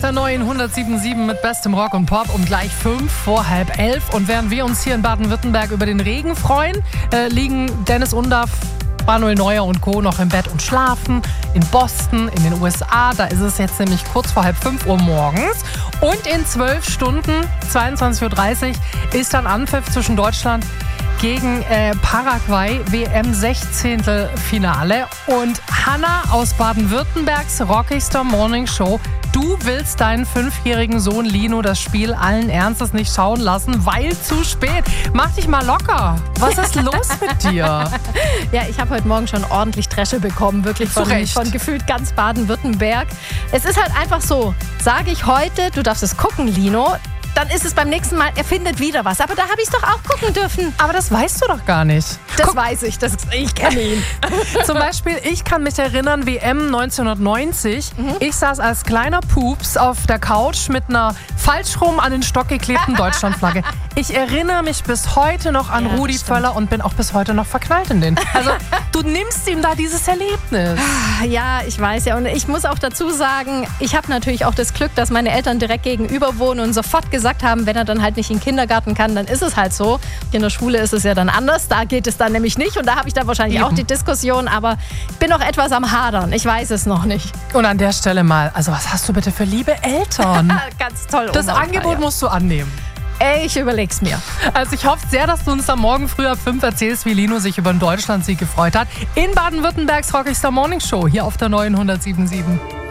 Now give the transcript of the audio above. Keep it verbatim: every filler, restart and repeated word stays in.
der neuen hundertsieben Komma sieben mit bestem Rock und Pop um gleich fünf vor halb elf. Und während wir uns hier in Baden-Württemberg über den Regen freuen, äh, liegen Dennis Undaff, Manuel Neuer und Co. noch im Bett und schlafen. In Boston, in den U S A, da ist es jetzt nämlich kurz vor halb fünf Uhr morgens. Und in zwölf Stunden, zweiundzwanzig Uhr dreißig, ist dann Anpfiff zwischen Deutschland gegen äh, Paraguay, W M-Sechzehntelfinale. Und Hanna aus Baden-Württembergs rockigster Morning Show, du willst deinen fünfjährigen Sohn Lino das Spiel allen Ernstes nicht schauen lassen, weil zu spät. Mach dich mal locker. Was ist los mit dir? Ja, ich habe heute Morgen schon ordentlich Dresche bekommen, wirklich von, von gefühlt ganz Baden-Württemberg. Es ist halt einfach so, sage ich heute, du darfst es gucken, Lino, dann ist es beim nächsten Mal, er findet wieder was. Aber da habe ich es doch auch gucken dürfen. Aber das weißt du doch gar nicht. Das Guck. weiß ich, das, ich kenne ihn. Zum Beispiel, ich kann mich erinnern, W M neunzehnhundertneunzig. Mhm. Ich saß als kleiner Pups auf der Couch mit einer falsch rum an den Stock geklebten Deutschlandflagge. Ich erinnere mich bis heute noch an ja, Rudi Völler und bin auch bis heute noch verknallt in den. Also, du nimmst ihm da dieses Erlebnis. Ja, ich weiß ja. Und ich muss auch dazu sagen, ich habe natürlich auch das Glück, dass meine Eltern direkt gegenüber wohnen und sofort gesagt haben, wenn er dann halt nicht in den Kindergarten kann, dann ist es halt so. In der Schule ist es ja dann anders. Da geht es dann nämlich nicht. Und da habe ich dann wahrscheinlich Eben. auch die Diskussion. Aber ich bin noch etwas am Hadern. Ich weiß es noch nicht. Und an der Stelle mal, also was hast du bitte für liebe Eltern? Ganz toll. Das Angebot musst du annehmen. Ey, ich überleg's mir. Also ich hoffe sehr, dass du uns am Morgen früh ab fünf erzählst, wie Lino sich über den Deutschlandsieg gefreut hat. In Baden-Württembergs rockigster Morning Show hier auf der neuen hundertsieben Komma sieben.